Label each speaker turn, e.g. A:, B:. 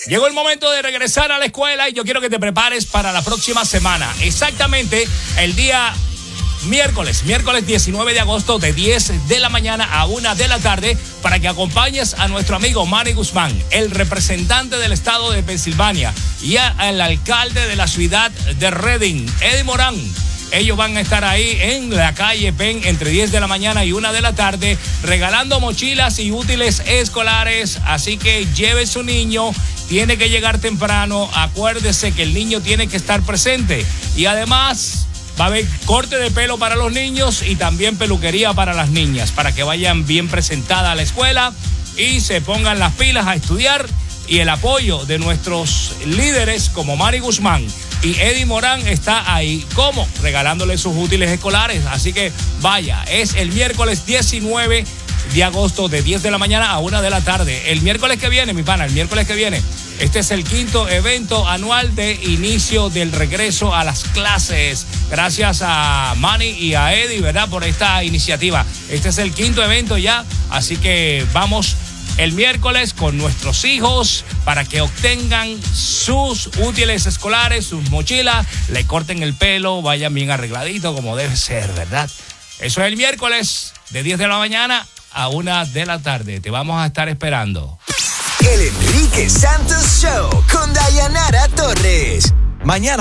A: Llegó el momento de regresar a la escuela y yo quiero que te prepares para la próxima semana. Exactamente el día miércoles 19 de agosto de 10 de la mañana a 1 de la tarde para que acompañes a nuestro amigo Manny Guzmán, el representante del estado de Pensilvania, y al alcalde de la ciudad de Reading, Eddie Morán. Ellos van a estar ahí en la calle Penn entre 10 de la mañana y 1 de la tarde regalando mochilas y útiles escolares. Así que lleve su niño, tiene que llegar temprano. Acuérdese que el niño tiene que estar presente. Y además va a haber corte de pelo para los niños y también peluquería para las niñas, para que vayan bien presentadas a la escuela y se pongan las pilas a estudiar. Y el apoyo de nuestros líderes como Manny Guzmán y Eddie Morán está ahí, como regalándole sus útiles escolares. Así que vaya, es el miércoles 19 de agosto de 10 de la mañana a 1 de la tarde. El miércoles que viene, mi pana, el miércoles que viene. Este es el 5º evento anual de inicio del regreso a las clases. Gracias a Manny y a Eddie, ¿verdad?, por esta iniciativa. Este es el 5º evento ya, así que vamos el miércoles con nuestros hijos para que obtengan sus útiles escolares, sus mochilas, le corten el pelo, vayan bien arregladitos como debe ser, ¿verdad? Eso es el miércoles de 10 de la mañana a 1 de la tarde. Te vamos a estar esperando.
B: El Enrique Santos Show con Dayanara Torres. Mañana